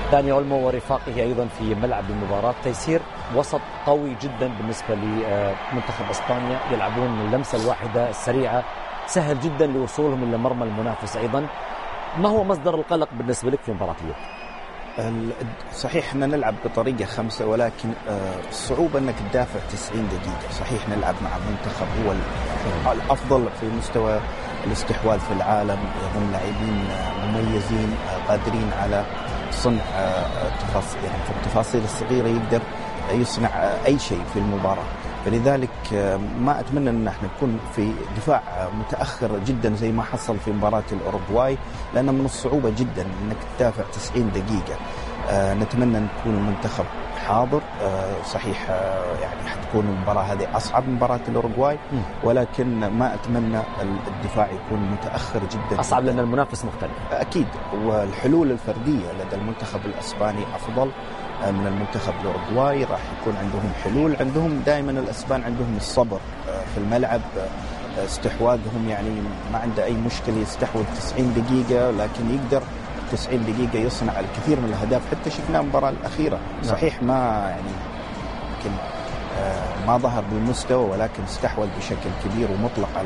داني أولمو ورفاقه أيضا في ملعب المباراة. تيسير وسط قوي جدا بالنسبة لمنتخب إسبانيا، يلعبون اللمسة الواحدة السريعة، سهل جدا لوصولهم إلى مرمى المنافس. أيضا ما هو مصدر القلق بالنسبة لك في مباراة اليوم؟ صحيح احنا نلعب بطريقة 5، ولكن الصعوبة انك تدافع 90 دقيقة. صحيح نلعب مع منتخب هو الافضل في مستوى الاستحواذ في العالم، يضم لاعبين مميزين قادرين على صنع يعني في التفاصيل الصغيرة يقدر يصنع اي شيء في المباراة. فلذلك ما أتمنى أن احنا نكون في دفاع متأخر جدا زي ما حصل في مباراة الأوروغواي، لأن من الصعوبة جدا أنك تدافع 90 دقيقة. نتمنى أن يكون المنتخب حاضر. صحيح يعني حتكون المباراة هذه أصعب مباراة الأوروغواي، ولكن ما أتمنى الدفاع يكون متأخر جدا. أصعب لأن المنافس مختلف أكيد، والحلول الفردية لدى المنتخب الأسباني أفضل من المنتخب الأوروغواي. راح يكون عندهم حلول، عندهم دائما الأسبان عندهم الصبر في الملعب، استحواذهم يعني ما عنده أي مشكلة يستحوذ 90 دقيقة، لكن يقدر 90 دقيقة يصنع الكثير من الأهداف. حتى شفناه المباراة الأخيرة صحيح ما يعني يمكن ما ظهر بالمستوى، ولكن استحوذ بشكل كبير ومطلق على